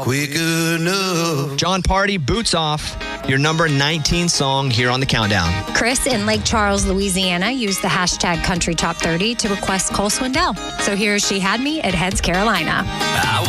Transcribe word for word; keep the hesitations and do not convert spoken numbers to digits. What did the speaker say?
quick enough. John Party, Boots Off, your number nineteen song here on the countdown. Chris in Lake Charles, Louisiana, used the hashtag Country Top thirty to request Cole Swindell. So here's She Had Me at Heads, Carolina. I